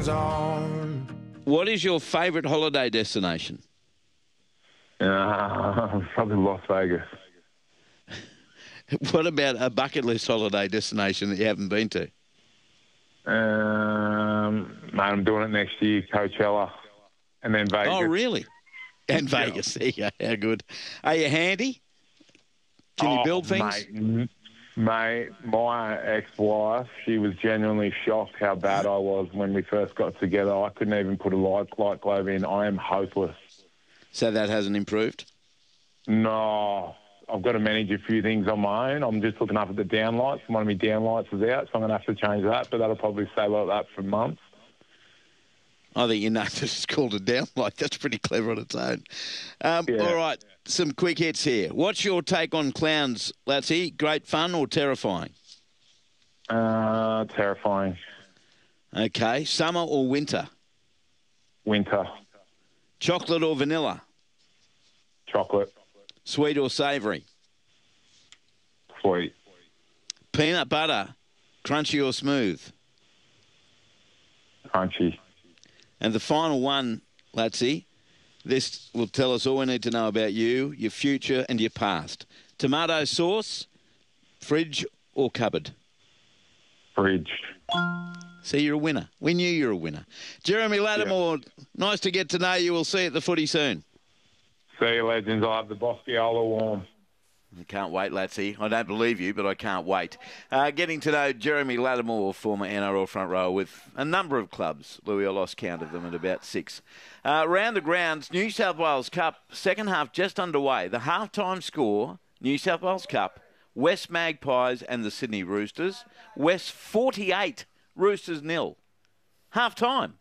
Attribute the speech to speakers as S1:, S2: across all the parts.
S1: things on.
S2: What is your favourite holiday destination?
S3: Probably Las Vegas.
S2: What about a bucket list holiday destination that you haven't been to?
S3: Mate, I'm doing it next year, Coachella, and then Vegas.
S2: Oh, really? And Vegas. There you go. How good. Are you handy? Can you build things?
S3: Mate, my ex-wife, she was genuinely shocked how bad I was when we first got together. I couldn't even put a light globe in. I am hopeless.
S2: So that hasn't improved?
S3: No. I've got to manage a few things on my own. I'm just looking up at the downlights. One of my downlights is out, so I'm going to have to change that, but that'll probably stay like that for months.
S2: I think you know that it's called a downlight. That's pretty clever on its own. All right, some quick hits here. What's your take on clowns, Latsy? Great fun or terrifying?
S3: Terrifying.
S2: Okay, summer or winter?
S3: Winter.
S2: Chocolate or vanilla?
S3: Chocolate.
S2: Sweet or savoury?
S3: Sweet.
S2: Peanut butter, crunchy or smooth?
S3: Crunchy.
S2: And the final one, Latsy, this will tell us all we need to know about you, your future and your past. Tomato sauce, fridge or cupboard?
S3: Fridge.
S2: See, you're a winner. We knew you were a winner. Jeremy Lattimore, nice to get to know you. We'll see you at the footy soon.
S3: See you, legends. I'll have the Bosciola warm.
S2: I can't wait, Latsy. I don't believe you, but I can't wait. Getting to know Jeremy Lattimore, former NRL front rower with a number of clubs. Louis, I lost count of them at about 6. Round the grounds, New South Wales Cup, second half just underway. The halftime score, New South Wales Cup, West Magpies and the Sydney Roosters. West 48, Roosters 0. Half-time,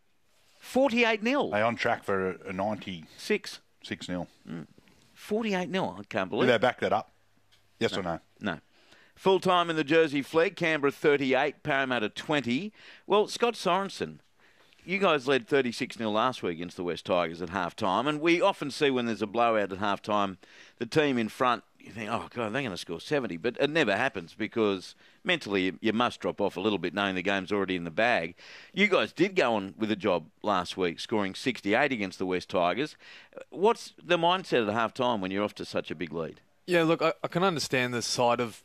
S2: 48-0.
S4: They're on track for a 96. 6-0.
S2: 48-0, I can't believe
S4: Do
S2: it.
S4: they back that up? Yes or no?
S2: No. Full-time in the Jersey Flegg, Canberra 38, Parramatta 20. Well, Scott Sorensen, you guys led 36-0 last week against the West Tigers at half-time, and we often see when there's a blowout at half-time, the team in front, you think, oh, God, they're going to score 70. But it never happens because mentally you must drop off a little bit knowing the game's already in the bag. You guys did go on with a job last week, scoring 68 against the West Tigers. What's the mindset at half-time when you're off to such a big lead?
S5: Yeah, look, I can understand the side of,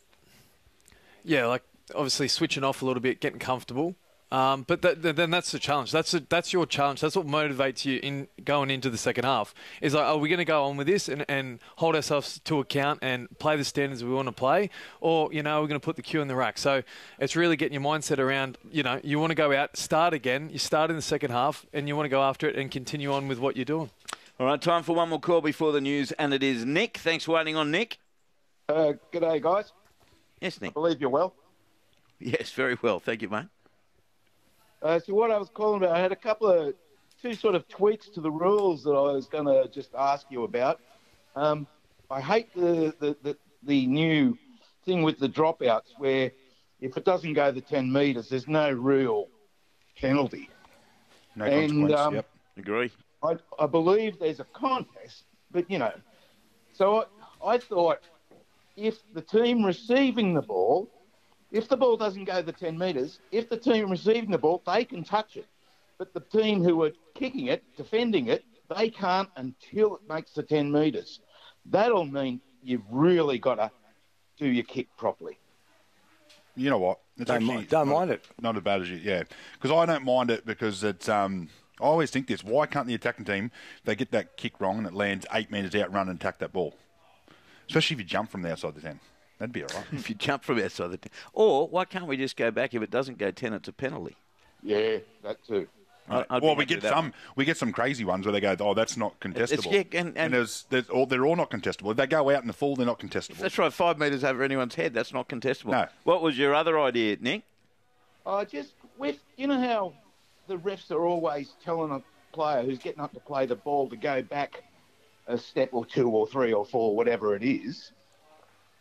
S5: like obviously switching off a little bit, getting comfortable. But then that's the challenge. That's your challenge. That's what motivates you in going into the second half. Is like, are we going to go on with this and hold ourselves to account and play the standards we want to play, or we're going to put the cue in the rack. So it's really getting your mindset around. You want to go out, start again. You start in the second half, and you want to go after it and continue on with what you're doing.
S2: All right, time for one more call before the news, and it is Nick. Thanks for waiting on, Nick.
S6: G'day, guys.
S2: Yes, Nick.
S6: I believe you're well.
S2: Yes, very well. Thank you, mate.
S6: So what I was calling about, I had two sort of tweaks to the rules that I was going to just ask you about. I hate the new thing with the dropouts where if it doesn't go the 10 metres, there's no real penalty.
S4: No consequence, yep.
S2: Agree.
S6: I believe there's a contest, but, So I thought if the team receiving the ball, if the ball doesn't go the 10 metres, if the team receiving the ball, they can touch it. But the team who are kicking it, defending it, they can't until it makes the 10 metres. That'll mean you've really got to do your kick properly.
S4: You know what? It's
S7: don't mind it.
S4: Not as bad as you, yeah. Because I don't mind it because it's... I always think this. Why can't the attacking team, they get that kick wrong and it lands 8 metres out, run and attack that ball? Especially if you jump from the outside the 10. That'd be all right.
S2: If you jump from outside the 10. Or why can't we just go back? If it doesn't go 10, it's a penalty.
S6: Yeah, that too.
S4: Well, we get some crazy ones where they go, oh, that's not contestable. And they're all not contestable. If they go out in the full, they're not contestable.
S2: That's right, 5 metres over anyone's head. That's not contestable.
S4: No.
S2: What was your other idea, Nick?
S6: Just with, how the refs are always telling a player who's getting up to play the ball to go back a step or 2 or 3 or 4, whatever it is.